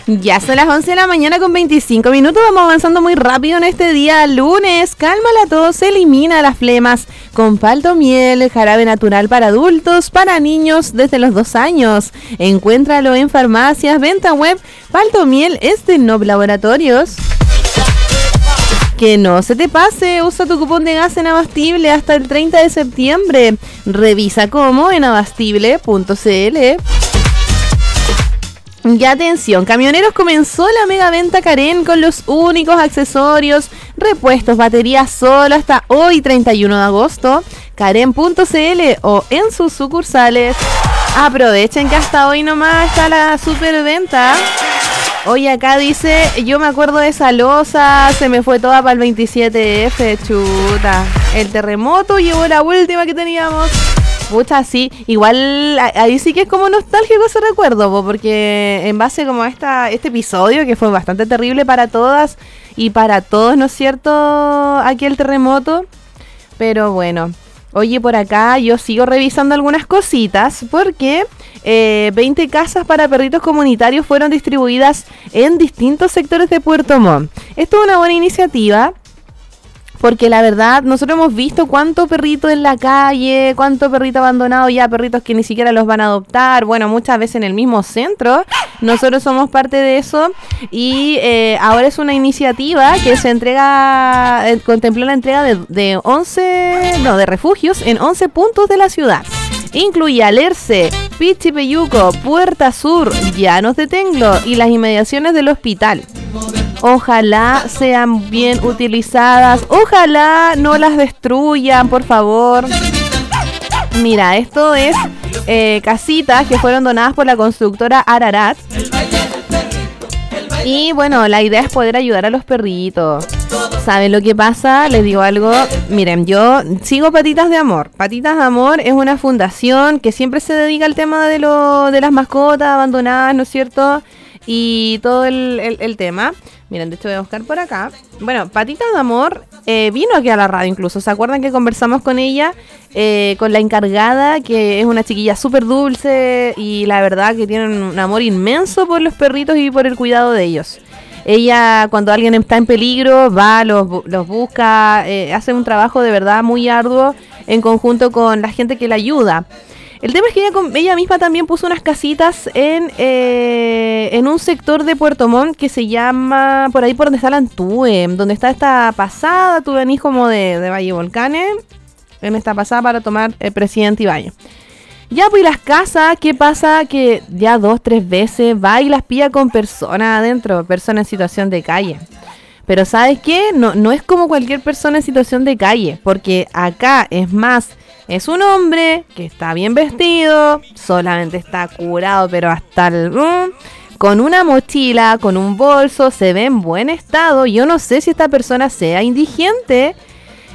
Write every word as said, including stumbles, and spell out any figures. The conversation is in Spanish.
Ya son las once de la mañana con veinticinco minutos, vamos avanzando muy rápido en este día lunes. Calma la tos, elimina las flemas con palto miel, jarabe natural para adultos, para niños desde los dos años. Encuéntralo en farmacias, venta web. Palto miel es de Nob Laboratorios. Que no se te pase, usa tu cupón de gas en Abastible hasta el treinta de septiembre. Revisa cómo en abastible punto cl. Y atención, camioneros, comenzó la mega venta Karen con los únicos accesorios, repuestos, baterías solo hasta hoy treinta y uno de agosto. Karen punto cl o en sus sucursales. Aprovechen que hasta hoy nomás está la super venta. Hoy acá dice, yo me acuerdo de esa losa, se me fue toda para el veintisiete F, chuta. El terremoto llevó la última que teníamos. Pucha, sí, igual ahí sí que es como nostálgico ese recuerdo, po, porque en base como a esta, este episodio que fue bastante terrible para todas y para todos, ¿no es cierto? Aquí el terremoto, pero bueno. Oye, por acá yo sigo revisando algunas cositas porque eh, veinte casas para perritos comunitarios fueron distribuidas en distintos sectores de Puerto Montt. Esto es una buena iniciativa. Porque la verdad, nosotros hemos visto cuánto perrito en la calle, cuánto perrito abandonado ya, perritos que ni siquiera los van a adoptar, bueno, muchas veces en el mismo centro. Nosotros somos parte de eso y eh, ahora es una iniciativa que se entrega, eh, contempló la entrega de, de once, no, de refugios en once puntos de la ciudad. Incluye Alerce, Pichipeyuco, Puerta Sur, Llanos de Tenglo y las inmediaciones del hospital. Ojalá sean bien utilizadas, ojalá no las destruyan, por favor. Mira, esto es eh, casitas que fueron donadas por la constructora Ararat. Y bueno, la idea es poder ayudar a los perritos. ¿Saben lo que pasa? Les digo algo. Miren, yo sigo Patitas de Amor. Patitas de Amor es una fundación que siempre se dedica al tema de, lo, de las mascotas abandonadas, ¿no es cierto? Y todo el, el, el tema. Miren, de hecho voy a buscar por acá. Bueno, Patitas de Amor eh, vino aquí a la radio incluso. ¿Se acuerdan que conversamos con ella? Eh, con la encargada, que es una chiquilla súper dulce y la verdad que tiene un amor inmenso por los perritos y por el cuidado de ellos. Ella, cuando alguien está en peligro, va, los, los busca, eh, hace un trabajo de verdad muy arduo en conjunto con la gente que la ayuda. El tema es que ella, ella misma también puso unas casitas en eh, en un sector de Puerto Montt que se llama, por ahí por donde está la Antúe, donde está esta pasada, tú venís como de, de Valle Volcanes, en esta pasada para tomar el Presidente Ibañez. Ya, pues, las casas, ¿qué pasa? Que ya dos, tres veces va y las pilla con personas adentro, personas en situación de calle. Pero ¿sabes qué? No, no es como cualquier persona en situación de calle, porque acá es más... Es un hombre que está bien vestido, solamente está curado, pero hasta el... Mm, con una mochila, con un bolso, se ve en buen estado. Yo no sé si esta persona sea indigente